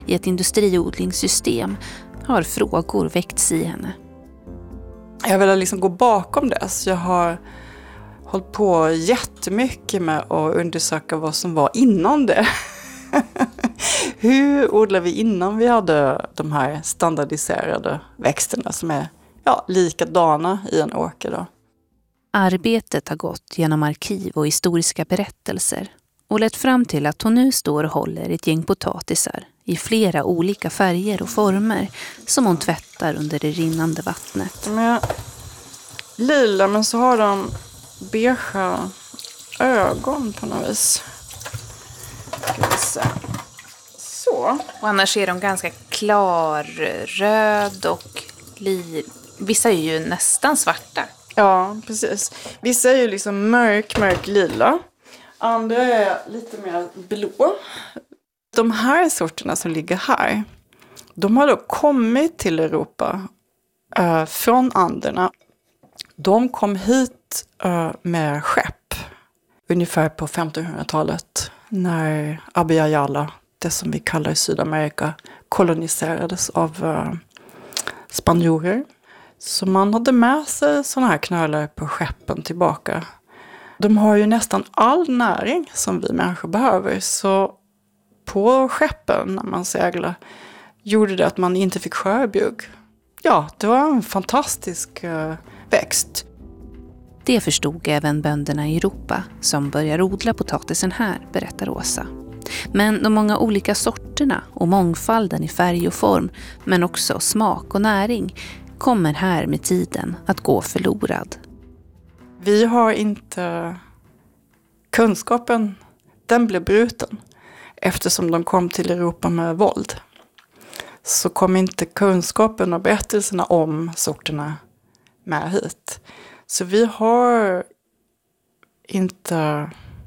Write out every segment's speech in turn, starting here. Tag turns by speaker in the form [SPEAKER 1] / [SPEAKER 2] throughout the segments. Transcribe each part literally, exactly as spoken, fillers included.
[SPEAKER 1] i ett industriodlingssystem har frågor väckts i henne.
[SPEAKER 2] Jag vill liksom gå bakom det. Så jag har hållit på jättemycket med att undersöka vad som var innan det. Hur odlade vi innan vi hade de här standardiserade växterna som är ja, likadana i en åker då?
[SPEAKER 1] Arbetet har gått genom arkiv och historiska berättelser och lett fram till att hon nu står och håller ett gäng potatisar i flera olika färger och former som hon tvättar under det rinnande vattnet.
[SPEAKER 2] De är lila men så har de beige ögon på något vis. Ska vi se. Så.
[SPEAKER 1] Och annars är de ganska klarröd och li... vissa är ju nästan svarta.
[SPEAKER 2] Ja, precis. Vissa är ju liksom mörk, mörk lila. Andra är lite mer blå. De här sorterna som ligger här, de har då kommit till Europa uh, från Anderna. De kom hit uh, med skepp ungefär på femtonhundratalet när Abya Yala, det som vi kallar Sydamerika, koloniserades av uh, spanjorer. Så man hade med sig sådana här knölar på skeppen tillbaka. De har ju nästan all näring som vi människor behöver. Så på skeppen när man seglar gjorde det att man inte fick skörbjugg. Ja, det var en fantastisk uh, växt.
[SPEAKER 1] Det förstod även bönderna i Europa som börjar odla potatisen här, berättar Åsa. Men de många olika sorterna och mångfalden i färg och form, men också smak och näring, kommer här med tiden att gå förlorad.
[SPEAKER 2] Vi har inte kunskapen, den blev bruten eftersom de kom till Europa med våld. Så kom inte kunskapen och berättelserna om sorterna med hit. Så vi har inte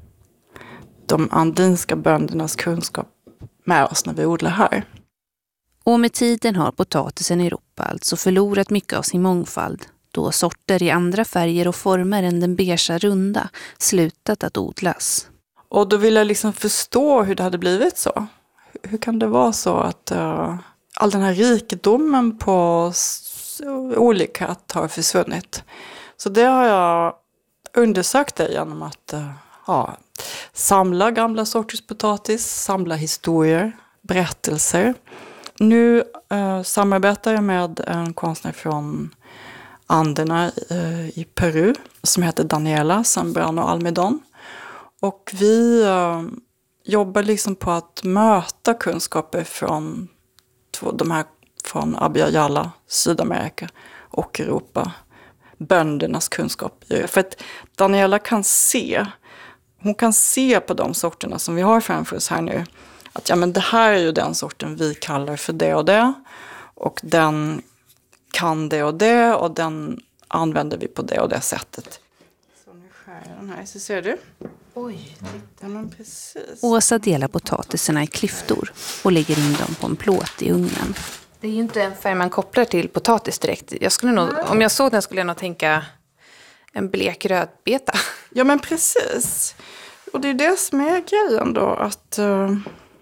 [SPEAKER 2] de andinska böndernas kunskap med oss när vi odlar här.
[SPEAKER 1] Och med tiden har potatisen i Europa alltså förlorat mycket av sin mångfald, då sorter i andra färger och former än den beigea runda slutat att odlas.
[SPEAKER 2] Och då vill jag liksom förstå hur det hade blivit så. Hur kan det vara så att uh, all den här rikedomen på s- olikhet har försvunnit? Så det har jag undersökt det genom att uh, ja, samla gamla sorters potatis, samla historier, berättelser. Nu uh, samarbetar jag med en konstnär från Anderna uh, i Peru som heter Daniela Zambrano Almedón. Och vi uh, jobbar liksom på att möta kunskaper från två, de här från Abya Yala, Sydamerika och Europa. Böndernas kunskap. För att Daniela kan se, hon kan se på de sorterna som vi har framför oss här nu. Att ja, men det här är ju den sorten vi kallar för det och det. Och den kan det och det och den använder vi på det och det sättet. Så nu skär jag den här, så ser du. Oj, titta men precis.
[SPEAKER 1] Åsa delar potatisarna i klyftor och lägger in dem på en plåt i ugnen.
[SPEAKER 3] Det är ju inte en färg man kopplar till potatis direkt. Jag skulle nog, om jag såg den skulle jag nog tänka en blek rödbeta.
[SPEAKER 2] Ja men precis. Och det är det som är grejen då. Att uh,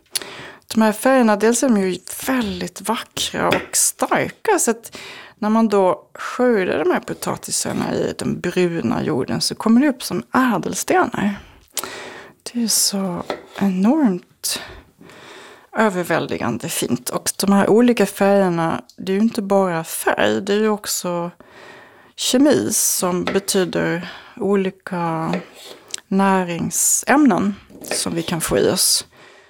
[SPEAKER 2] de här färgerna, dels är de ju väldigt vackra och starka. Så att när man då skördar de här potatisarna i den bruna jorden så kommer det upp som ädelstenar. Det är så enormt överväldigande fint. Och de här olika färgerna, det är ju inte bara färg, det är ju också kemi som betyder olika näringsämnen som vi kan få i oss.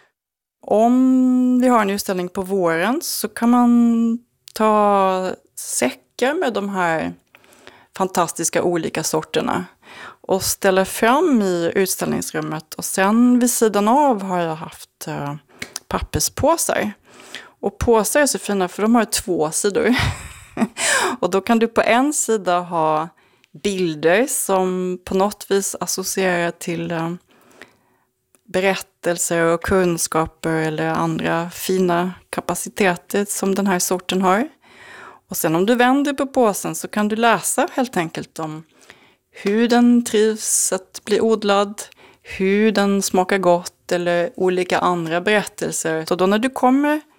[SPEAKER 2] Om vi har en utställning på våren så kan man ta säckar med de här fantastiska olika sorterna och ställa fram i utställningsrummet. Och sen vid sidan av har jag haft uh, papperspåsar. Och påsar är så fina för de har två sidor. Och då kan du på en sida ha bilder som på något vis associerar till uh, berättelser och kunskaper eller andra fina kapaciteter som den här sorten har. Och sen om du vänder på påsen så kan du läsa helt enkelt om hur den trivs att bli odlad, hur den smakar gott eller olika andra berättelser. Så då när du kommer